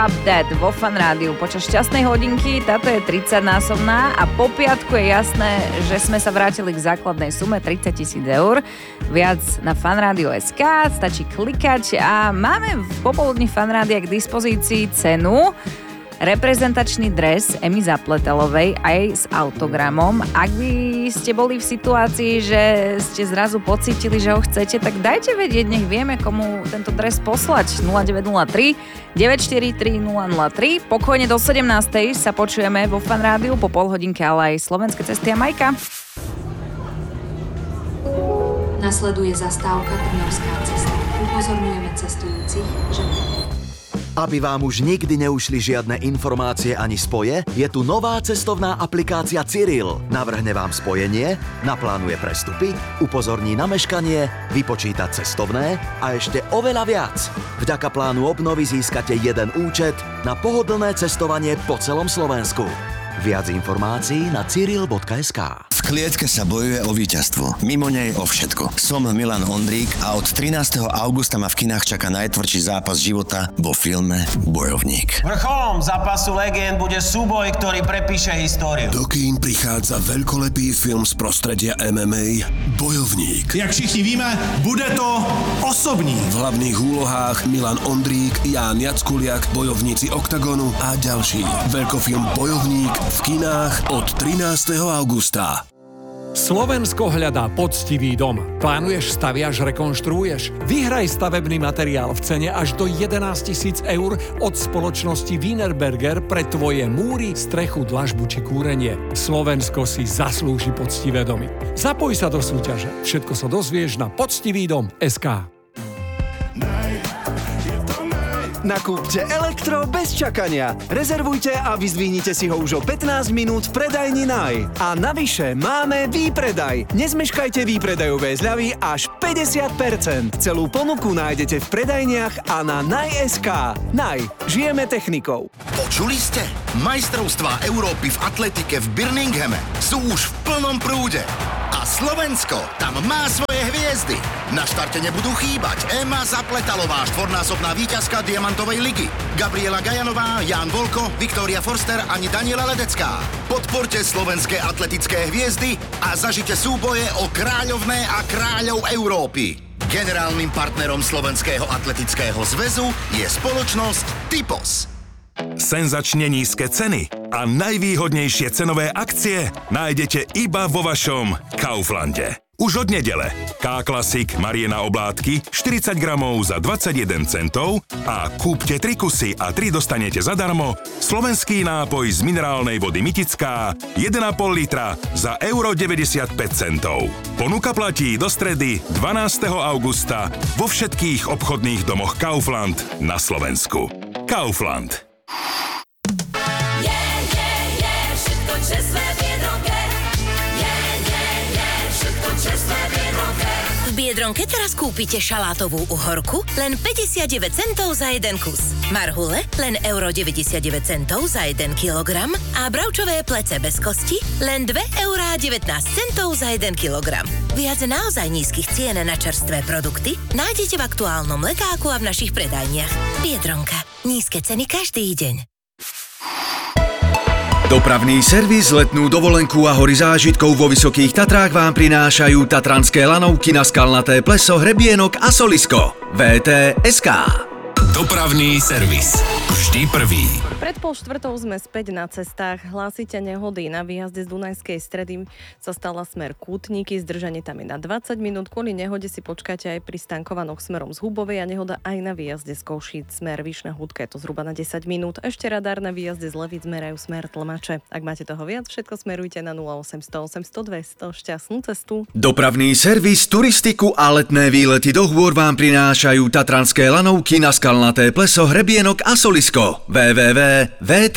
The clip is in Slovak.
Stop That vo Fan Rádiu počas šťastnej hodinky. Táto je 30-násobná a po piatku je jasné, že sme sa vrátili k základnej sume 30 000 eur. Viac na fanradio.sk, stačí klikať a máme v popoludní Fan Rádia k dispozícii cenu reprezentačný dres Emy Zapletelovej aj s autogramom. Ak by ste boli v situácii, že ste zrazu pocítili, že ho chcete, tak dajte vedieť, nech vieme, komu tento dres poslať. 0903 943 003. Pokojne do 17. sa počujeme vo Fan Rádiu po polhodinke, ale aj Slovenské cesty a Majka. Nasleduje zastávka Trnavská cesta. Upozorňujeme cestujúcich, že... Aby vám už nikdy neušli žiadne informácie ani spoje, je tu nová cestovná aplikácia Cyril. Navrhne vám spojenie, naplánuje prestupy, upozorní na meškanie, vypočíta cestovné a ešte oveľa viac. Vďaka plánu obnovy získate jeden účet na pohodlné cestovanie po celom Slovensku. Viac informácií na cyril.sk. V klietke sa bojuje o víťazstvo. Mimo nej o všetko. Som Milan Ondrík a od 13. augusta ma v kinách čaká najtvrdší zápas života vo filme Bojovník. Vrcholom zápasu legend bude súboj, ktorý prepíše históriu. Do kín prichádza veľkolepý film z prostredia MMA Bojovník. Jak všichni víme, bude to osobní. V hlavných úlohách Milan Ondrík, Ján Jackuliak, bojovníci Oktagonu a ďalší. Veľkofilm Bojovník v kinách od 13. augusta. Slovensko hľadá poctivý dom. Plánuješ, staviaš, rekonštruuješ? Vyhraj stavebný materiál v cene až do 11 000 eur od spoločnosti Wienerberger pre tvoje múry, strechu, dlažbu či kúrenie. Slovensko si zaslúži poctivé domy. Zapoj sa do súťaže. Všetko sa dozvieš na poctivídom.sk. Nakúpte elektro bez čakania. Rezervujte a vyzdvihnite si ho už o 15 minút v predajni Naj. A navyše máme výpredaj. Nezmeškajte výpredajové zľavy až 50%. Celú ponuku nájdete v predajniach a na Naj.sk. Naj. Žijeme technikou. Počuli ste? Majstrovstvá Európy v atletike v Birminghame sú už v plnom prúde. A Slovensko tam má svoje hviezdy. Na štarte nebudú chýbať Ema Zapletalová, štvornásobná víťazka Diamantovej ligy, Gabriela Gajanová, Ján Volko, Viktória Forster ani Daniela Ledecká. Podporte slovenské atletické hviezdy a zažite súboje o kráľovné a kráľov Európy. Generálnym partnerom Slovenského atletického zväzu je spoločnosť Typos. Senzačne nízke ceny a najvýhodnejšie cenové akcie nájdete iba vo vašom Kauflande. Už od nedele K-Classic Mariena oblátky 40 gramov za 21 centov a kúpte 3 kusy a 3 dostanete zadarmo slovenský nápoj z minerálnej vody Mytická 1,5 litra za euro 95 centov. Ponuka platí do stredy 12. augusta vo všetkých obchodných domoch Kaufland na Slovensku. Kaufland. V Biedronke teraz kúpite šalátovú uhorku len 59 centov za jeden kus. Marhule len euro 99 centov za 1 kilogram a bravčové plece bez kosti len 2,19 centov za 1 kilogram. Viac naozaj nízkych cien na čerstvé produkty nájdete v aktuálnom letáku a v našich predajniach. Biedronka. Nízke ceny každý deň. Dopravný servis, letnú dovolenku a hory zážitkov vo Vysokých Tatrách vám prinášajú tatranské lanovky na Skalnaté pleso, Hrebienok a Solisko. VT.sk. Dopravný servis. Vždy prvý. Pred 3:30 sme späť na cestách. Hlásite nehody. Na výjazde z Dunajskej Stredy sa stala smer Kútniky. Zdržanie tam je na 20 minút. Kvôli nehode si počkáte aj pri stankovanoch smerom z Hubovej a nehoda aj na výjazde z Košíc smer Vyšná Hudka. Je to zhruba na 10 minút. Ešte radár na výjazde z Levíc merajú smer Tlmače. Ak máte toho viac, všetko smerujte na 0800 800 200. Šťastnú cestu. Dopravný servis, turistiku a letné výlety do hôr vám prinášajú tatranské lanovky na Skalnaté pleso, Hrebienok a Solisko. www.vt